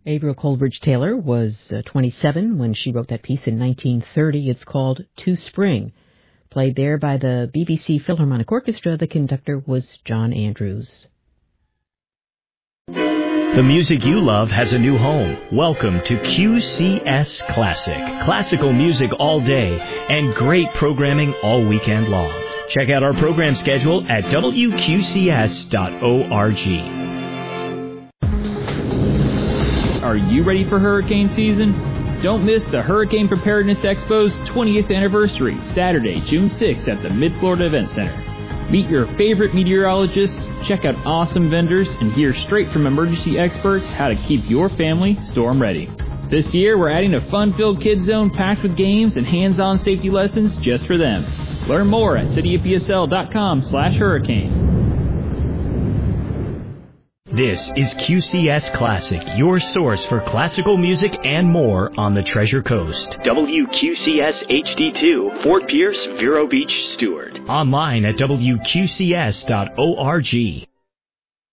Averill Coleridge Taylor was 27 when she wrote that piece in 1930. It's called To Spring. Played there by the BBC Philharmonic Orchestra. The conductor was John Andrews. The music you love has a new home. Welcome to QCS Classic. Classical music all day and great programming all weekend long. Check out our program schedule at wqcs.org. Are you ready for hurricane season? Don't miss the Hurricane Preparedness Expo's 20th anniversary, Saturday, June 6th at the Mid-Florida Event Center. Meet your favorite meteorologists, check out awesome vendors, and hear straight from emergency experts how to keep your family storm ready. This year, we're adding a fun-filled kids zone packed with games and hands-on safety lessons just for them. Learn more at cityofpsl.com/hurricane. This is QCS Classic, your source for classical music and more on the Treasure Coast. WQCS HD2, Fort Pierce, Vero Beach, Stewart. Online at wqcs.org.